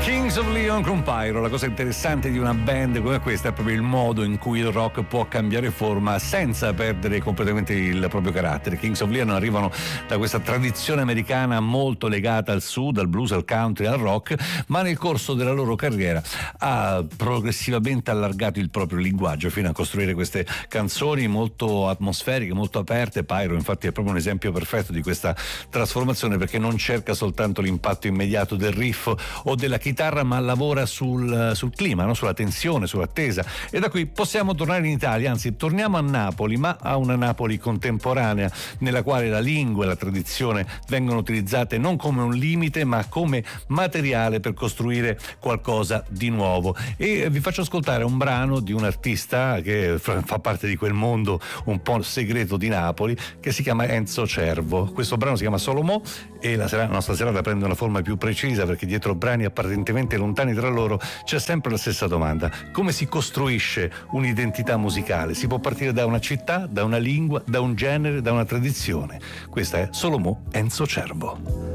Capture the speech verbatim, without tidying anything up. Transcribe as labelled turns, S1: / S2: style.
S1: Kings of Leon con Pyro. La cosa interessante di una band come questa è proprio il modo in cui il rock può cambiare forma senza perdere completamente il proprio carattere. Kings of Leon arrivano da questa tradizione americana molto legata al sud, al blues, al country, al rock, ma nel corso della loro carriera ha progressivamente allargato il proprio linguaggio fino a costruire queste canzoni molto atmosferiche, molto aperte. Pyro infatti è proprio un esempio perfetto di questa trasformazione, perché non cerca soltanto l'impatto immediato del riff o della chitarra, ma lavora sul, sul clima, no? Sulla tensione, sull'attesa. E da qui possiamo tornare in Italia, anzi torniamo a Napoli, ma a una Napoli contemporanea, nella quale la lingua e la tradizione vengono utilizzate non come un limite ma come materiale per costruire qualcosa di nuovo. E vi faccio ascoltare un brano di un artista che fa parte di quel mondo un po' segreto di Napoli, che si chiama Enzo Cervo. Questo brano si chiama Solo Mo e la, sera, la nostra serata prende una forma più precisa, perché dietro brani apparentemente lontani tra loro c'è sempre la stessa domanda: come si costruisce un'identità musicale? Si può partire da una città, da una lingua, da un genere, da una tradizione. Questa è Solo Mo, Enzo Cervo.